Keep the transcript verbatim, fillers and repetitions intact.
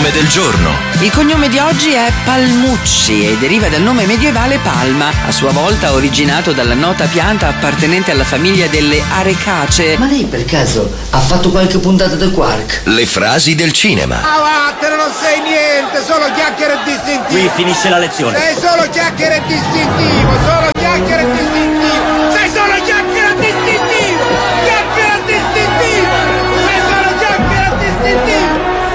nome del giorno. Il cognome di oggi è Palmucci e deriva dal nome medievale Palma, a sua volta originato dalla nota pianta appartenente alla famiglia delle Arecacee. Ma lei per caso ha fatto qualche puntata da Quark? Le frasi del cinema. Ah, vattene, non sei niente, solo chiacchiere e distintivo. Qui finisce la lezione. Sei solo chiacchiere e distintivo, solo chiacchiere e distintivo.